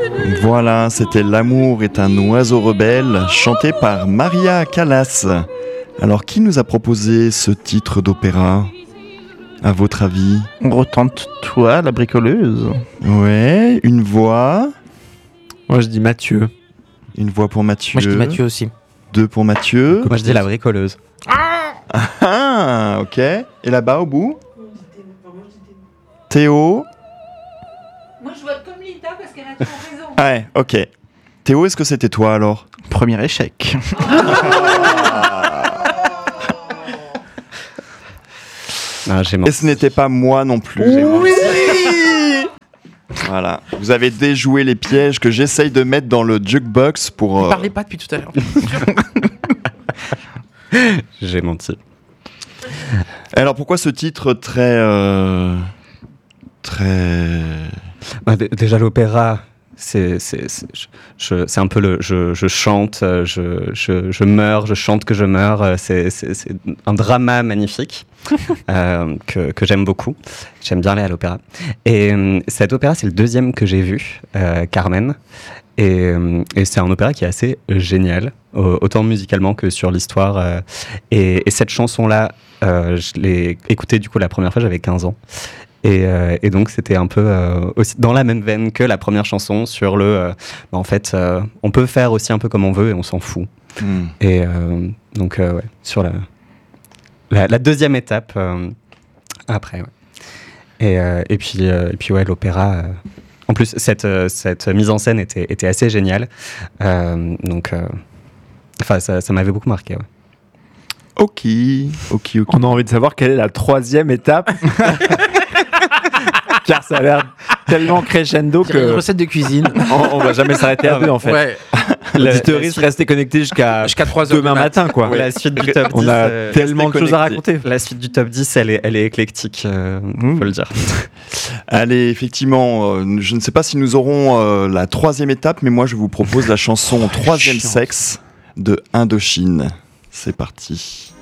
Voilà, c'était L'amour est un oiseau rebelle, chanté par Maria Callas. Alors, qui nous a proposé ce titre d'opéra, à votre avis ? On retente toi, la bricoleuse. Ouais, une voix. Moi, je dis Mathieu. Une voix pour Mathieu. Moi, je dis Mathieu aussi. 2 pour Mathieu. Moi, je dis la bricoleuse. Ah, ok. Et là-bas, au bout ? Théo ? Moi, je vote comme Linda parce qu'elle a toujours raison. Ouais, ok. Théo, est-ce que c'était toi alors ? Premier échec. Ah, j'ai menti. Et ce n'était pas moi non plus. Oui. Voilà. Vous avez déjoué les pièges que j'essaye de mettre dans le jukebox pour. Ne parlez pas depuis tout à l'heure. J'ai menti. Alors pourquoi ce titre très. Déjà, l'opéra. C'est un peu je chante, je meurs, je chante que je meurs. C'est un drama magnifique que j'aime beaucoup. J'aime bien aller à l'opéra. Et cet opéra, c'est le deuxième que j'ai vu, Carmen. Et c'est un opéra qui est assez génial, autant musicalement que sur l'histoire. Et cette chanson-là, je l'ai écoutée du coup la première fois, j'avais 15 ans. Et donc c'était un peu aussi dans la même veine que la première chanson sur en fait on peut faire aussi un peu comme on veut et on s'en fout. Et donc ouais, sur la deuxième étape après ouais. Et puis ouais, l'opéra en plus cette mise en scène était assez géniale, donc enfin ça m'avait beaucoup marqué, ouais. Ok. On a envie de savoir quelle est la troisième étape. Car ça a l'air tellement crescendo Une que recette de cuisine. on va jamais s'arrêter à deux en fait. Ouais. L'auditeuriste rester connecté jusqu'à 3 heures demain matin quoi. Ouais. La suite du top 10, on a tellement de choses à raconter. La suite du top 10, elle est éclectique, faut le dire. Allez, effectivement, je ne sais pas si nous aurons la troisième étape, mais moi je vous propose la chanson Troisième sexe de Indochine. C'est parti.